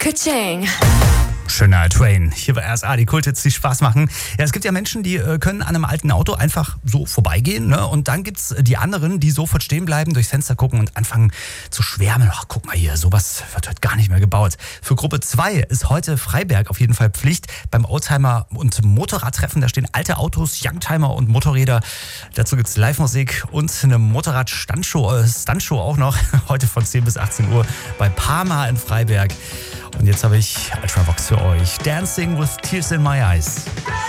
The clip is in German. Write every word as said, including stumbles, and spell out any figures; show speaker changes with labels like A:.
A: Ka-ching.
B: Schöner Train. Hier bei R S A, die Kulthits, die Spaß machen. Ja, es gibt ja Menschen, die äh, können an einem alten Auto einfach so vorbeigehen, ne? Und dann gibt's die anderen, die sofort stehen bleiben, durchs Fenster gucken und anfangen zu schwärmen. Ach, guck mal hier, sowas wird heute gar nicht mehr gebaut. Für Gruppe zwei ist heute Freiberg auf jeden Fall Pflicht. Beim Oldtimer- und Motorradtreffen, da stehen alte Autos, Youngtimer und Motorräder. Dazu gibt's Live-Musik und eine Motorrad-Stuntshow äh, Stuntshow auch noch. Heute von zehn bis achtzehn Uhr bei Parma in Freiberg. Und jetzt habe ich Ultravox für euch. Dancing with Tears in My Eyes.